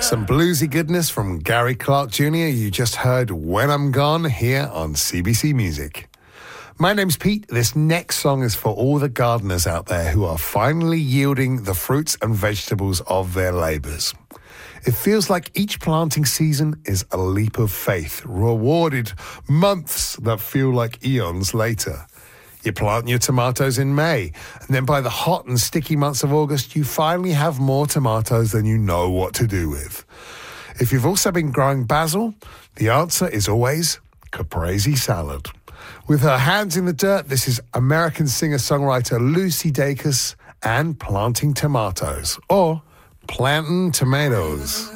Some bluesy goodness from Gary Clark Jr. You just heard When I'm Gone here on CBC Music. My name's Pete. This next song is for all the gardeners out there who are finally yielding the fruits and vegetables of their labours. It feels like each planting season is a leap of faith, rewarded months that feel like eons later. You plant your tomatoes in May, and then by the hot and sticky months of August, you finally have more tomatoes than you know what to do with. If you've also been growing basil, the answer is always caprese salad. With her hands in the dirt, this is American singer-songwriter Lucy Dacus and Planting Tomatoes, or Plantin' Tomatoes.